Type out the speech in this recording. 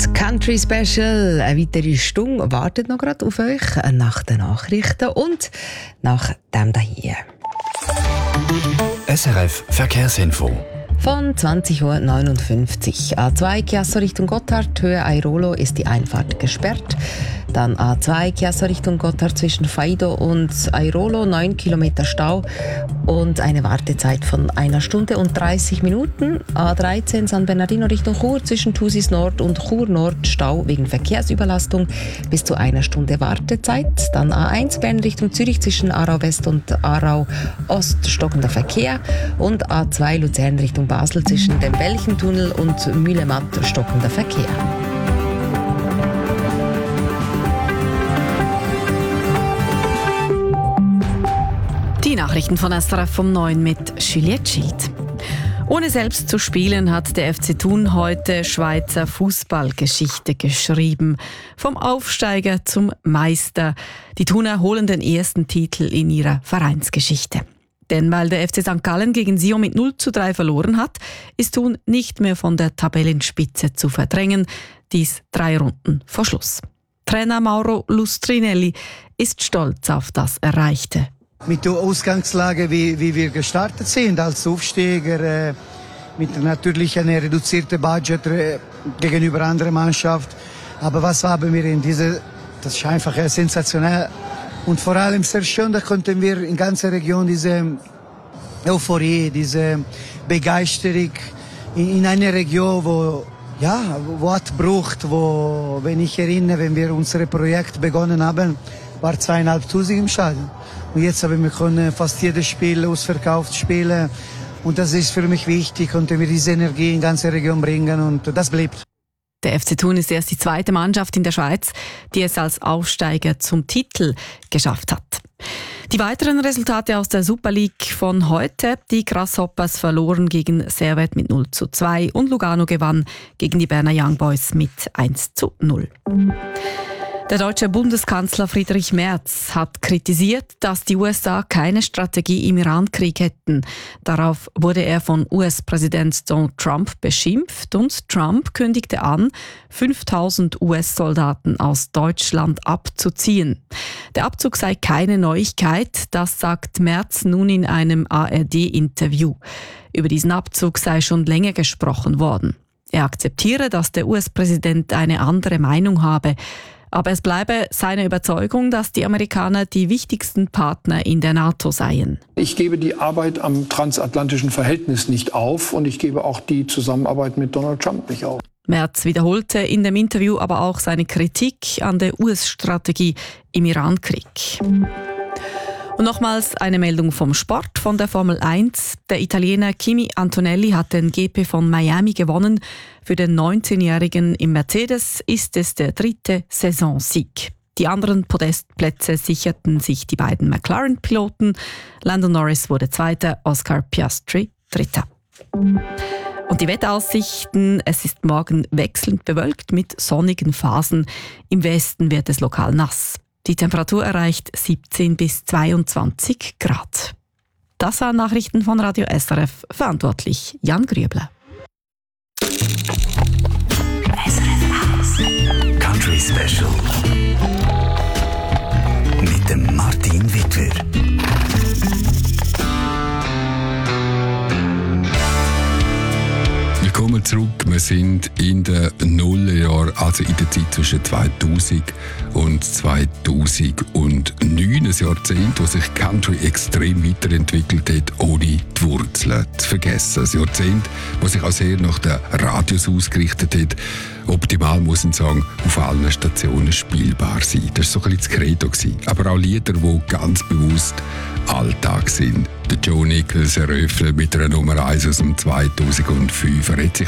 Das Country Special, eine weitere Stunde wartet noch gerade auf euch nach den Nachrichten und nach dem hier. SRF Verkehrsinfo. Von 20.59 Uhr. A2 Chiasso Richtung Gotthard, Höhe Airolo ist die Einfahrt gesperrt. Dann A2 Chiasso Richtung Gotthard zwischen Faido und Airolo, 9 Kilometer Stau und eine Wartezeit von 1 Stunde und 30 Minuten. A13 San Bernardino Richtung Chur zwischen Thusis Nord und Chur Nord, Stau wegen Verkehrsüberlastung bis zu 1 Stunde Wartezeit. Dann A1 Bern Richtung Zürich zwischen Aarau West und Aarau Ost, stockender Verkehr. Und A2 Luzern Richtung Basel zwischen dem Belchentunnel und Mühlematt, stockender Verkehr. Die Nachrichten von SRF vom 9 mit Juliette Schied. Ohne selbst zu spielen hat der FC Thun heute Schweizer Fußballgeschichte geschrieben. Vom Aufsteiger zum Meister. Die Thuner holen den ersten Titel in ihrer Vereinsgeschichte. Denn weil der FC St. Gallen gegen Sion mit 0:3 verloren hat, ist Thun nicht mehr von der Tabellenspitze zu verdrängen. Dies 3 Runden vor Schluss. Trainer Mauro Lustrinelli ist stolz auf das Erreichte. Mit der Ausgangslage, wie wir gestartet sind als Aufsteiger, mit natürlich einem reduzierten Budget gegenüber anderen Mannschaften. Aber was haben wir das ist einfach sensationell. Und vor allem sehr schön, da konnten wir in ganzer Region diese Euphorie, diese Begeisterung in einer Region, wo hat braucht, wo, wenn ich erinnere, wenn wir unser Projekt begonnen haben, war 2.500 im Stadion. Und jetzt haben wir fast jedes Spiel ausverkauft spielen. Und das ist für mich wichtig, konnten wir diese Energie in die ganze Region bringen und das bleibt. Der FC Thun ist erst die zweite Mannschaft in der Schweiz, die es als Aufsteiger zum Titel geschafft hat. Die weiteren Resultate aus der Super League von heute. Die Grasshoppers verloren gegen Servette mit 0:2 und Lugano gewann gegen die Berner Young Boys mit 1:0. Der deutsche Bundeskanzler Friedrich Merz hat kritisiert, dass die USA keine Strategie im Iran-Krieg hätten. Darauf wurde er von US-Präsident Donald Trump beschimpft und Trump kündigte an, 5.000 US-Soldaten aus Deutschland abzuziehen. Der Abzug sei keine Neuigkeit, das sagt Merz nun in einem ARD-Interview. Über diesen Abzug sei schon länger gesprochen worden. Er akzeptiere, dass der US-Präsident eine andere Meinung habe. Aber es bleibe seine Überzeugung, dass die Amerikaner die wichtigsten Partner in der NATO seien. Ich gebe die Arbeit am transatlantischen Verhältnis nicht auf und ich gebe auch die Zusammenarbeit mit Donald Trump nicht auf. Merz wiederholte in dem Interview aber auch seine Kritik an der US-Strategie im Iran-Krieg. Und nochmals eine Meldung vom Sport, von der Formel 1. Der Italiener Kimi Antonelli hat den GP von Miami gewonnen. Für den 19-Jährigen im Mercedes ist es der 3. Saisonsieg. Die anderen Podestplätze sicherten sich die beiden McLaren-Piloten. Lando Norris wurde Zweiter, Oscar Piastri Dritter. Und die Wetteraussichten: Es ist morgen wechselnd bewölkt mit sonnigen Phasen. Im Westen wird es lokal nass. Die Temperatur erreicht 17 bis 22 Grad. Das waren Nachrichten von Radio SRF, verantwortlich Jan Grüebler. Country Special mit dem Martin Wittwer. Willkommen zurück. Wir sind in den Nullerjahren, also in der Zeit zwischen 2000 und 2009. Ein Jahrzehnt, wo sich Country extrem weiterentwickelt hat, ohne die Wurzeln zu vergessen. Ein Jahrzehnt, das sich auch sehr nach den Radios ausgerichtet hat. Optimal, muss man sagen, auf allen Stationen spielbar sein. Das war so ein bisschen das Credo. Aber auch Lieder, die ganz bewusst Alltag sind. Der Joe Nichols eröffnet mit einer Nummer 1 aus dem 2005. Er hat sich